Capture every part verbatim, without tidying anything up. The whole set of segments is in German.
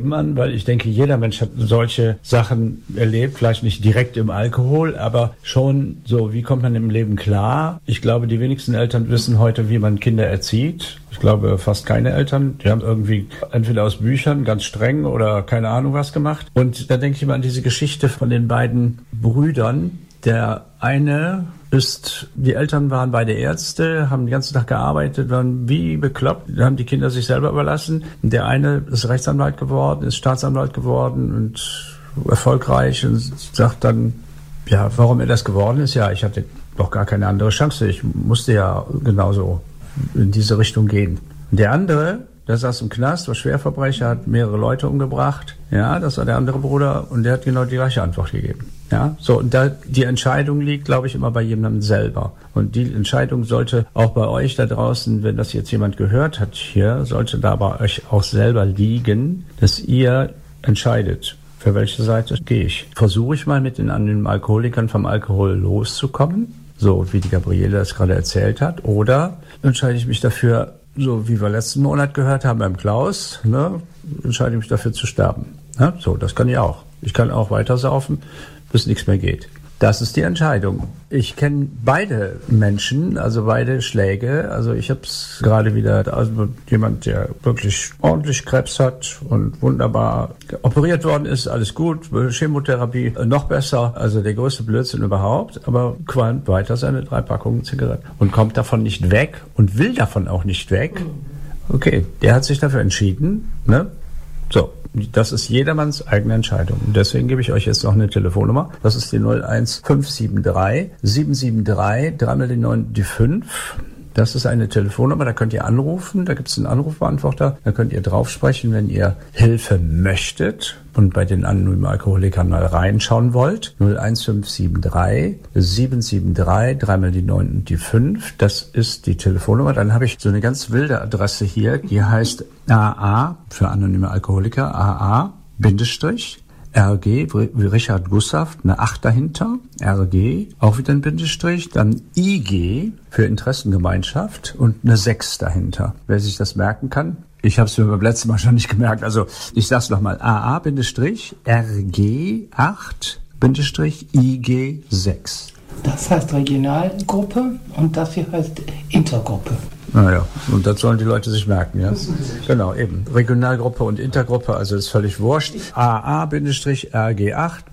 Leben an, weil ich denke, jeder Mensch hat solche Sachen erlebt, vielleicht nicht direkt im Alkohol, aber schon so, wie kommt man im Leben klar? Ich glaube, die wenigsten Eltern wissen heute, wie man Kinder erzieht. Ich glaube, fast keine Eltern. Die haben irgendwie entweder aus Büchern ganz streng oder keine Ahnung was gemacht. Und da denke ich immer an diese Geschichte von den beiden Brüdern. Der eine ist, die Eltern waren beide Ärzte, haben den ganzen Tag gearbeitet, waren wie bekloppt, haben die Kinder sich selber überlassen. Und der eine ist Rechtsanwalt geworden, ist Staatsanwalt geworden und erfolgreich und sagt dann, ja, warum er das geworden ist. Ja, ich hatte doch gar keine andere Chance. Ich musste ja genauso in diese Richtung gehen. Und der andere, der saß im Knast, war Schwerverbrecher, hat mehrere Leute umgebracht. Ja, das war der andere Bruder und der hat genau die gleiche Antwort gegeben. Ja, so, und da die Entscheidung liegt, glaube ich, immer bei jemandem selber. Und die Entscheidung sollte auch bei euch da draußen, wenn das jetzt jemand gehört hat hier, sollte da bei euch auch selber liegen, dass ihr entscheidet, für welche Seite gehe ich. Versuche ich mal mit den anonymen Alkoholikern vom Alkohol loszukommen, so wie die Gabriele das gerade erzählt hat, oder entscheide ich mich dafür, so wie wir letzten Monat gehört haben beim Klaus, ne, entscheide ich mich dafür zu sterben. Ja, so, das kann ich auch. Ich kann auch weiter saufen, bis nichts mehr geht. Das ist die Entscheidung. Ich kenne beide Menschen, also beide Schläge. Also ich habe es gerade wieder, also jemand, der wirklich ordentlich Krebs hat und wunderbar operiert worden ist, alles gut, Chemotherapie noch besser, also der größte Blödsinn überhaupt, aber qualmt weiter seine drei Packungen Zigaretten und kommt davon nicht weg und will davon auch nicht weg. Okay, der hat sich dafür entschieden, ne? So, das ist jedermanns eigene Entscheidung. Und deswegen gebe ich euch jetzt noch eine Telefonnummer. Das ist die null eins fünf sieben drei sieben sieben drei drei mal die neun die fünf. Das ist eine Telefonnummer, da könnt ihr anrufen, da gibt es einen Anrufbeantworter, da könnt ihr drauf sprechen, wenn ihr Hilfe möchtet und bei den anonymen Alkoholikern mal reinschauen wollt. null eins fünf sieben drei sieben sieben drei drei mal die neun und die fünf, das ist die Telefonnummer. Dann habe ich so eine ganz wilde Adresse hier, die heißt A A für anonyme Alkoholiker, A A Bindestrich R G, wie Richard Gustav, eine acht dahinter, R G, auch wieder ein Bindestrich, dann I G für Interessengemeinschaft und eine sechs dahinter. Wer sich das merken kann, ich habe es mir beim letzten Mal schon nicht gemerkt, also ich sag's nochmal, A A Bindestrich R G acht Bindestrich I G sechs. Das heißt Regionalgruppe und das hier heißt Intergruppe. Naja, und das sollen die Leute sich merken, ja? Genau, eben. Regionalgruppe und Intergruppe, also ist völlig wurscht. A A R G acht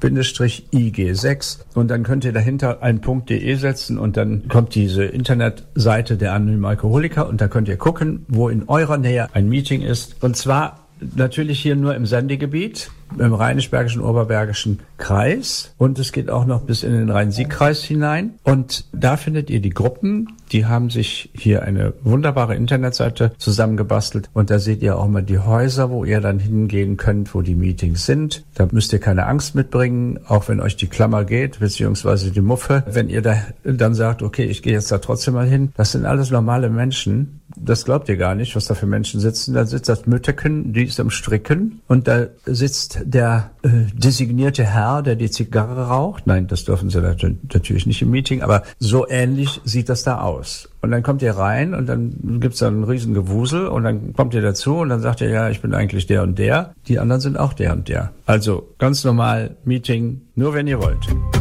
I G sechs und dann könnt ihr dahinter einen .de setzen und dann kommt diese Internetseite der anonymen Alkoholiker und da könnt ihr gucken, wo in eurer Nähe ein Meeting ist. Und zwar natürlich hier nur im Sendegebiet, im Rheinisch-Bergischen, Oberbergischen Kreis. Und es geht auch noch bis in den Rhein-Sieg-Kreis hinein. Und da findet ihr die Gruppen. Die haben sich hier eine wunderbare Internetseite zusammengebastelt. Und da seht ihr auch mal die Häuser, wo ihr dann hingehen könnt, wo die Meetings sind. Da müsst ihr keine Angst mitbringen, auch wenn euch die Klammer geht, beziehungsweise die Muffe. Wenn ihr da dann sagt, okay, ich gehe jetzt da trotzdem mal hin. Das sind alles normale Menschen. Das glaubt ihr gar nicht, was da für Menschen sitzen. Da sitzt das Mütterchen, die ist am Stricken. Und da sitzt der äh, designierte Herr, der die Zigarre raucht. Nein, das dürfen sie natürlich nicht im Meeting, aber so ähnlich sieht das da aus. Und dann kommt ihr rein und dann gibt's da einen riesen Gewusel und dann kommt ihr dazu und dann sagt ihr, ja, ich bin eigentlich der und der. Die anderen sind auch der und der. Also ganz normal Meeting, nur wenn ihr wollt.